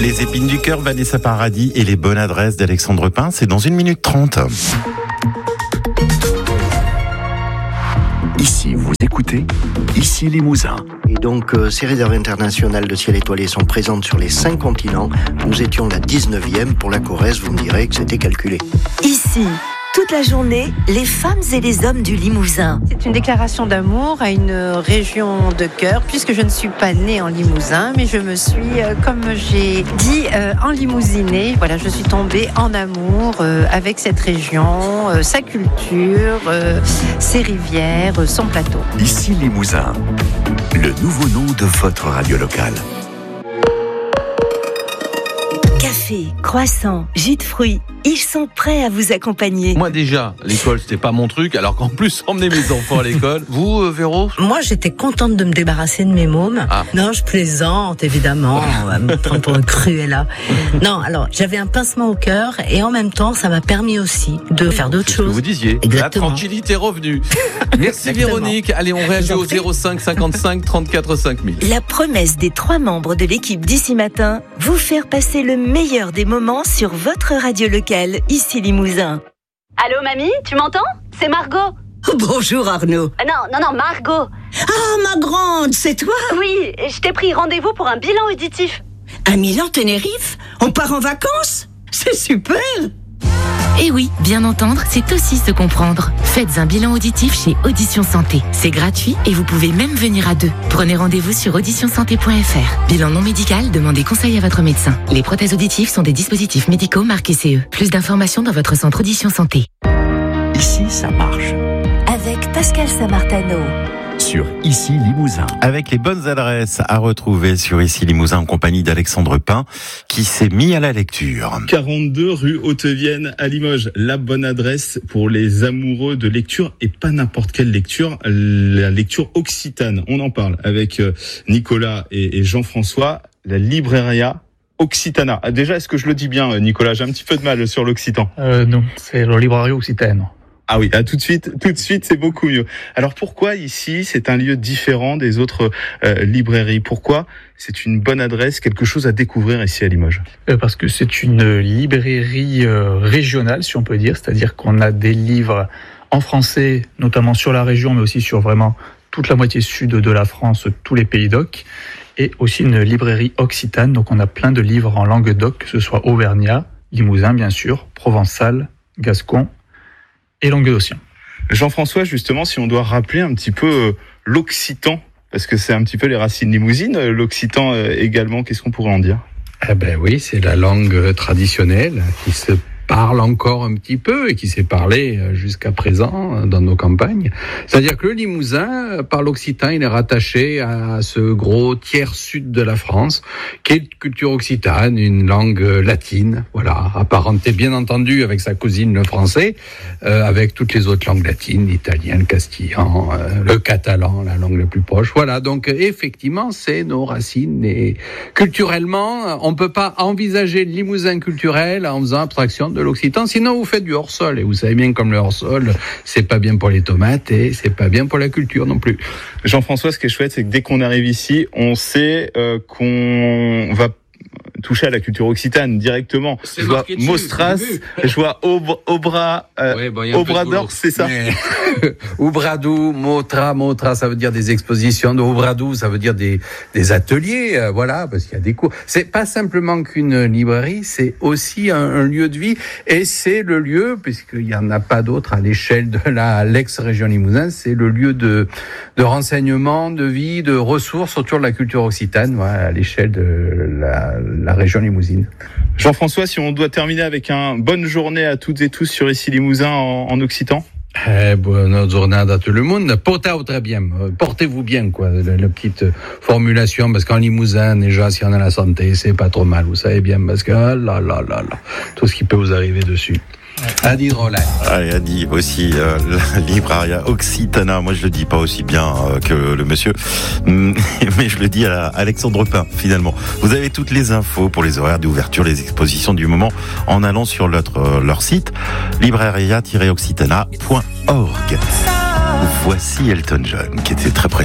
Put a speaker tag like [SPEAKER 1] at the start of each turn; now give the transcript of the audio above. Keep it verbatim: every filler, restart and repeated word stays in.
[SPEAKER 1] Les épines du cœur, Vanessa Paradis et les bonnes adresses d'Alexandre Pin, c'est dans une minute trente.
[SPEAKER 2] Ici, vous écoutez Ici Limousin.
[SPEAKER 3] Et donc, euh, ces réserves internationales de ciel étoilé sont présentes sur les cinq continents. Nous étions la dix-neuvième. Pour la Corrèze, vous me direz que c'était calculé.
[SPEAKER 4] Ici, toute la journée, les femmes et les hommes du Limousin.
[SPEAKER 5] C'est une déclaration d'amour à une région de cœur, puisque je ne suis pas née en Limousin, mais je me suis, euh, comme j'ai dit, euh, enlimousinée. Voilà, je suis tombée en amour euh, avec cette région, euh, sa culture, euh, ses rivières, euh, son plateau.
[SPEAKER 2] Ici Limousin, le nouveau nom de votre radio locale.
[SPEAKER 4] Café, croissant, jus de fruits, ils sont prêts à vous accompagner.
[SPEAKER 6] Moi déjà, l'école c'était pas mon truc, alors qu'en plus emmener mes enfants à l'école. Vous, euh, Véro ?
[SPEAKER 7] Moi j'étais contente de me débarrasser de mes mômes. Ah. Non, je plaisante évidemment, on va me prendre pour une cruella. Non, alors j'avais un pincement au cœur et en même temps ça m'a permis aussi de faire d'autres
[SPEAKER 6] C'est
[SPEAKER 7] choses.
[SPEAKER 6] Ce que vous disiez,
[SPEAKER 7] exactement.
[SPEAKER 6] La tranquillité est revenue. Merci Véronique. Allez, on réagit au zéro cinq cinquante-cinq trente-quatre cinq mille.
[SPEAKER 4] La promesse des trois membres de l'équipe d'ici matin, vous faire passer le meilleur des moments sur votre radio locale, ici Limousin.
[SPEAKER 8] Allô mamie, tu m'entends ? C'est Margot.
[SPEAKER 9] Oh, bonjour Arnaud.
[SPEAKER 8] Ah non, non, non, Margot.
[SPEAKER 9] Ah, ma grande, c'est toi ?
[SPEAKER 8] Oui, je t'ai pris rendez-vous pour un bilan auditif.
[SPEAKER 9] À Milan-Tenerife ? On part en vacances ? C'est super !
[SPEAKER 10] Eh oui, bien entendre, c'est aussi se comprendre. Faites un bilan auditif chez Audition Santé. C'est gratuit et vous pouvez même venir à deux. Prenez rendez-vous sur audition santé point f r. Bilan non médical, demandez conseil à votre médecin. Les prothèses auditives sont des dispositifs médicaux marqués C E. Plus d'informations dans votre centre Audition Santé.
[SPEAKER 2] Ici, ça marche.
[SPEAKER 4] Avec Pascal Samartano.
[SPEAKER 2] Sur Ici Limousin.
[SPEAKER 1] Avec les bonnes adresses à retrouver sur Ici Limousin en compagnie d'Alexandre Pin qui s'est mis à la lecture.
[SPEAKER 11] quarante-deux rue Haute-Vienne à Limoges. La bonne adresse pour les amoureux de lecture et pas n'importe quelle lecture, la lecture occitane. On en parle avec Nicolas et Jean-François, la Libreria Occitana. Déjà, est-ce que je le dis bien, Nicolas ? J'ai un petit peu de mal sur l'occitan.
[SPEAKER 12] Euh, non, c'est la Libreria Occitane.
[SPEAKER 11] Ah oui, ah, tout de suite, tout de suite, c'est beaucoup mieux. Alors pourquoi ici, c'est un lieu différent des autres euh, librairies ? Pourquoi c'est une bonne adresse, quelque chose à découvrir ici à Limoges ?
[SPEAKER 12] euh, Parce que c'est une librairie euh, régionale, si on peut dire, c'est-à-dire qu'on a des livres en français, notamment sur la région, mais aussi sur vraiment toute la moitié sud de la France, tous les pays d'Oc, et aussi une librairie occitane, donc on a plein de livres en langue d'Oc, que ce soit auvergnat, limousin bien sûr, provençal, gascon, et languedocien.
[SPEAKER 11] Jean-François, justement, si on doit rappeler un petit peu euh, l'occitan, parce que c'est un petit peu les racines limousines, l'occitan euh, également, qu'est-ce qu'on pourrait en dire ?
[SPEAKER 13] Eh ben oui, c'est la langue traditionnelle qui se parle encore un petit peu et qui s'est parlé jusqu'à présent dans nos campagnes. C'est-à-dire que le Limousin, par l'occitan, il est rattaché à ce gros tiers sud de la France, qui est une culture occitane, une langue latine, voilà, apparentée bien entendu avec sa cousine le français, euh, avec toutes les autres langues latines, l'italien, le castillan, euh, le catalan, la langue la plus proche. Voilà, donc effectivement, c'est nos racines. Et culturellement, on peut pas envisager le Limousin culturel en faisant abstraction de l'occitan, sinon vous faites du hors-sol, et vous savez bien comme le hors-sol, c'est pas bien pour les tomates et c'est pas bien pour la culture non plus.
[SPEAKER 11] Jean-François, ce qui est chouette, c'est que dès qu'on arrive ici, on sait euh, qu'on va toucher à la culture occitane directement.
[SPEAKER 13] C'est
[SPEAKER 11] je vois Mostras, je vois Aub- Aubra, euh,
[SPEAKER 13] oui, bon,
[SPEAKER 11] Obrador, c'est ça.
[SPEAKER 13] Mais... Obradou, Motra, Motra, ça veut dire des expositions. Obradou, ça veut dire des, des ateliers, euh, voilà, parce qu'il y a des cours. C'est pas simplement qu'une librairie, c'est aussi un, un lieu de vie, et c'est le lieu, puisqu'il y en a pas d'autre à l'échelle de la l'ex-région Limousin, c'est le lieu de, de renseignement, de vie, de ressources autour de la culture occitane, voilà, à l'échelle de la, la région limousine.
[SPEAKER 11] Jean-François, si on doit terminer avec une bonne journée à toutes et tous sur Ici Limousin en, en occitan.
[SPEAKER 13] Eh, buona giornata a tout le monde. Portez-vous très bien. Portez-vous bien, quoi. La, la petite formulation, parce qu'en Limousin, déjà, si on a la santé, c'est pas trop mal. Vous savez bien, parce que, ah là, là, là, là, tout ce qui peut vous arriver dessus. Adi Drolin.
[SPEAKER 1] Allez, Adi aussi, euh, la Libreria Occitana. Moi, je le dis pas aussi bien euh, que le monsieur, mais je le dis à Alexandre Pin, finalement. Vous avez toutes les infos pour les horaires d'ouverture, les expositions du moment, en allant sur leur, euh, leur site, libreria tiret occitana point org. Voici Elton John, qui était très présent.